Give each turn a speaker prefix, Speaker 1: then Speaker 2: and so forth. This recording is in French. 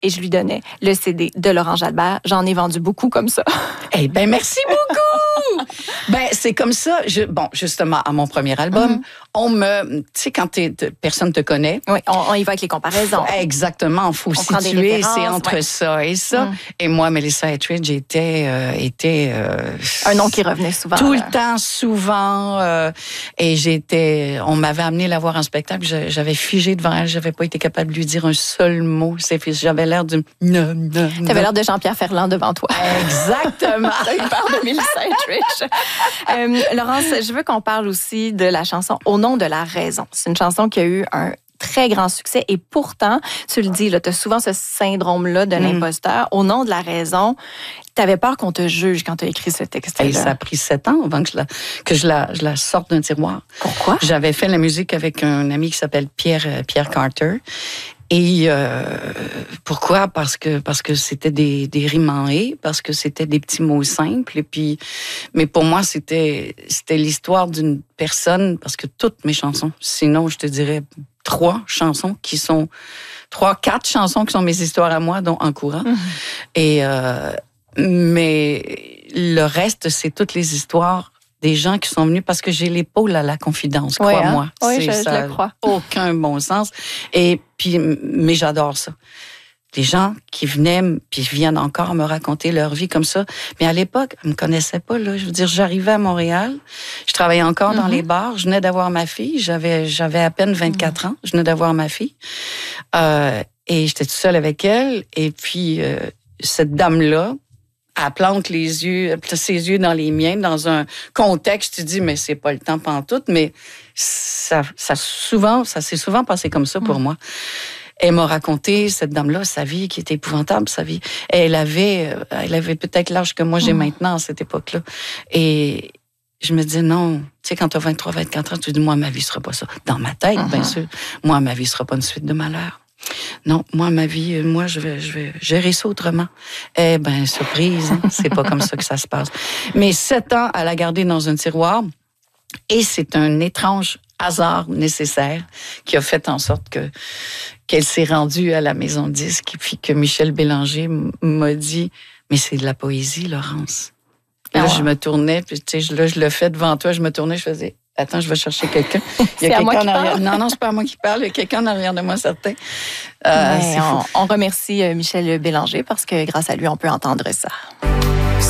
Speaker 1: et je lui donnais le CD de Laurent Jalbert. J'en ai vendu beaucoup comme ça.
Speaker 2: Eh bien, merci beaucoup! Ben, c'est comme ça. Bon, justement, à mon premier album, tu sais, quand personne te connaît.
Speaker 1: Oui, on y va avec les comparaisons.
Speaker 2: Exactement, il faut situer, c'est entre ça et ça. Et moi, Melissa Etheridge était
Speaker 1: un nom qui revenait souvent.
Speaker 2: Tout le temps, souvent. Et on m'avait amené la voir en spectacle, j'avais figé devant elle, j'avais pas été capable de lui dire un seul mot. J'avais l'air de...
Speaker 1: T'avais l'air de Jean-Pierre Ferland devant toi.
Speaker 2: Exactement.
Speaker 1: T'as eu peur de Melissa Etheridge. Laurence, je veux qu'on parle aussi de la chanson Au nom de la raison. C'est une chanson qui a eu un très grand succès et pourtant, tu le dis, tu as souvent ce syndrome-là de l'imposteur. Au nom de la raison, tu avais peur qu'on te juge quand tu as écrit ce texte-là.
Speaker 2: Et ça a pris 7 ans avant que je la sorte d'un tiroir.
Speaker 1: Pourquoi?
Speaker 2: J'avais fait la musique avec un ami qui s'appelle Pierre Carter. Et pourquoi? Parce que c'était des rimes en et, parce que c'était des petits mots simples. Et puis, mais pour moi, c'était l'histoire d'une personne, parce que toutes mes chansons, sinon je te dirais 4 chansons qui sont mes histoires à moi, dont En courant. Et mais le reste, c'est toutes les histoires des gens qui sont venus parce que j'ai l'épaule à la confidence, crois-moi.
Speaker 1: Oui, je le crois.
Speaker 2: Aucun bon sens. Et puis, mais j'adore ça. Des gens qui venaient, puis viennent encore me raconter leur vie comme ça. Mais à l'époque, ils me connaissaient pas, là. Je veux dire, j'arrivais à Montréal, je travaillais encore dans les bars, je venais d'avoir ma fille, j'avais à peine 24 ans, je venais d'avoir ma fille. Et j'étais toute seule avec elle. Et puis, cette dame-là, elle plante ses yeux dans les miens, dans un contexte, tu dis, mais c'est pas le temps pantoute, mais ça s'est souvent passé comme ça pour moi. Elle m'a raconté, cette dame-là, sa vie qui était épouvantable, sa vie. Elle avait peut-être l'âge que moi j'ai maintenant à cette époque-là. Et je me disais, non, tu sais, quand tu as 23, 24 ans, tu te dis, moi, ma vie sera pas ça. Dans ma tête, bien sûr, moi, ma vie sera pas une suite de malheurs. Non, moi, ma vie, je vais gérer ça autrement. Eh bien, surprise, hein? C'est pas comme ça que ça se passe. Mais 7 ans à la garder dans un tiroir, et c'est un étrange hasard nécessaire qui a fait en sorte qu'elle s'est rendue à la maison de disques, et puis que Michel Bélanger m'a dit, mais c'est de la poésie, Laurence. Là, je me tournais, puis tu sais, là, je le fais devant toi, je me tournais, je faisais... Attends, je vais chercher quelqu'un. Il y a quelqu'un en arrière. Non, c'est pas à moi qui parle. Il y a quelqu'un en arrière de moi, certain.
Speaker 1: On remercie Michel Bélanger parce que grâce à lui, on peut entendre ça.